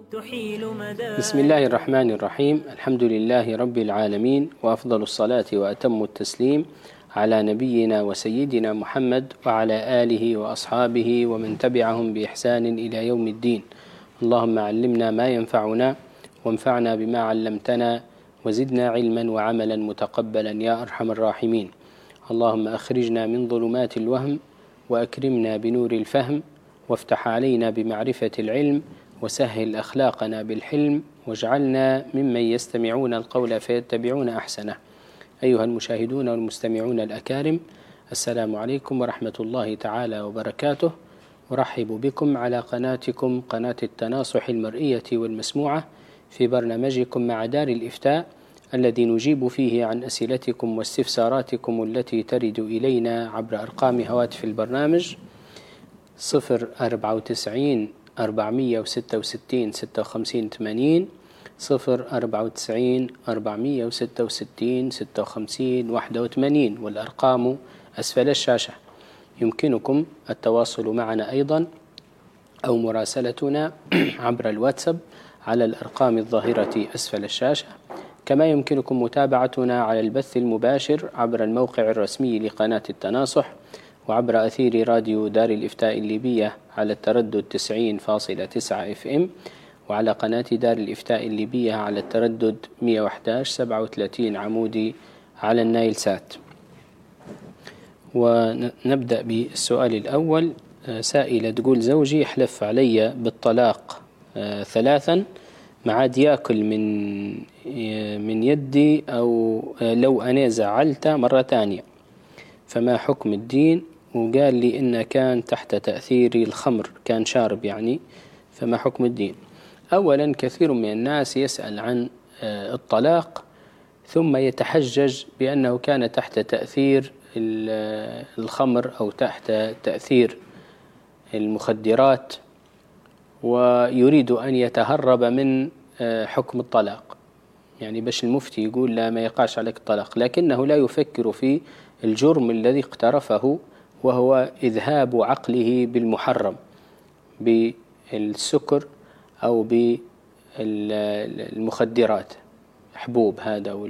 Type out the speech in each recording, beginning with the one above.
بسم الله الرحمن الرحيم. الحمد لله رب العالمين، وأفضل الصلاة وأتم التسليم على نبينا وسيدنا محمد وعلى آله وأصحابه ومن تبعهم بإحسان إلى يوم الدين. اللهم علمنا ما ينفعنا وانفعنا بما علمتنا وزدنا علما وعملا متقبلا يا أرحم الراحمين. اللهم أخرجنا من ظلمات الوهم وأكرمنا بنور الفهم وافتح علينا بمعرفة العلم وسهل أخلاقنا بالحلم واجعلنا ممن يستمعون القول فيتبعون أحسنه. أيها المشاهدون والمستمعون الأكارم، السلام عليكم ورحمة الله تعالى وبركاته. أرحب بكم على قناتكم قناة التناصح المرئية والمسموعة في برنامجكم مع دار الإفتاء، الذي نجيب فيه عن أسئلتكم واستفساراتكم التي ترد إلينا عبر أرقام هواتف البرنامج 094 466 56 80 094 466 56 81 والأرقام أسفل الشاشة. يمكنكم التواصل معنا أيضا أو مراسلتنا عبر الواتساب على الأرقام الظاهرة أسفل الشاشة، كما يمكنكم متابعتنا على البث المباشر عبر الموقع الرسمي لقناة التناصح وعبر أثير راديو دار الإفتاء الليبية على التردد 90.9 FM، وعلى قناة دار الإفتاء الليبية على التردد 111.37 عمودي على النايل سات. ونبدأ بالسؤال الأول. سائلة تقول: زوجي حلف علي بالطلاق 3 معاد ياكل من يدي أو لو أنا زعلته مرة تانية، فما حكم الدين؟ وقال لي إنه كان تحت تأثير الخمر، كان شارب يعني، فما حكم الدين؟ أولا، كثير من الناس يسأل عن الطلاق ثم يتحجج بأنه كان تحت تأثير الخمر أو تحت تأثير المخدرات، ويريد أن يتهرب من حكم الطلاق، يعني باش المفتي يقول لا ما يقعش عليك الطلاق، لكنه لا يفكر في الجرم الذي اقترفه، وهو إذهاب عقله بالمحرم، بالسكر أو بالمخدرات، حبوب هذا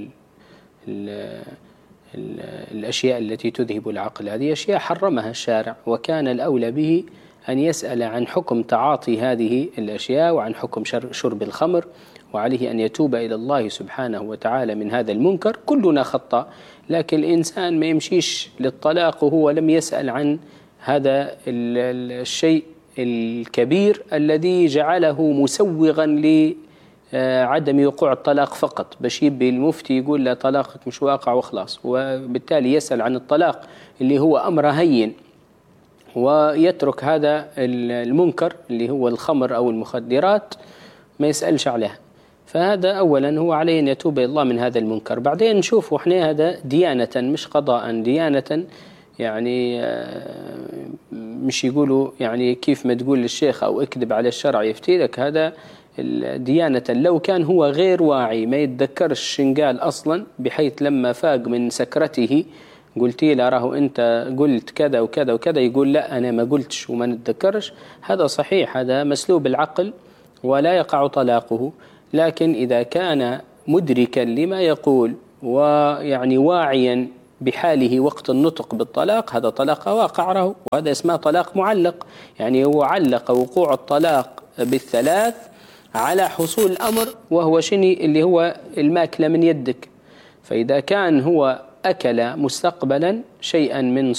الأشياء التي تذهب العقل. هذه أشياء حرمها الشارع، وكان الأولى به أن يسأل عن حكم تعاطي هذه الأشياء وعن حكم شرب الخمر، وعليه أن يتوب إلى الله سبحانه وتعالى من هذا المنكر. كلنا خطأ، لكن الإنسان ما يمشيش للطلاق وهو لم يسأل عن هذا الشيء الكبير الذي جعله مسوغا لعدم وقوع الطلاق فقط، باش يبي المفتي يقول لا طلاقك مش واقع وخلاص، وبالتالي يسأل عن الطلاق اللي هو أمر هين، ويترك هذا المنكر اللي هو الخمر أو المخدرات ما يسألش عليها. فهذا أولا هو عليه أن يتوب إلى الله من هذا المنكر. بعدين نشوف إحنا هذا ديانة مش قضاء، ديانة يعني مش يقولوا يعني كيف ما تقول للشيخ أو اكذب على الشرع يفتي لك، هذا ديانة. لو كان هو غير واعي ما يتذكرش شنقال أصلا، بحيث لما فاق من سكرته قلتي له راه أنت قلت كذا وكذا وكذا، يقول لا أنا ما قلتش وما نتذكرش، هذا صحيح، هذا مسلوب العقل ولا يقع طلاقه. لكن إذا كان مدركا لما يقول ويعني واعيا بحاله وقت النطق بالطلاق، هذا طلاق واقع له، وهذا اسمه طلاق معلق، يعني هو علق وقوع الطلاق بالثلاث على حصول الأمر، وهو شني اللي هو الماكلة من يدك. فإذا كان هو أكل مستقبلا شيئا من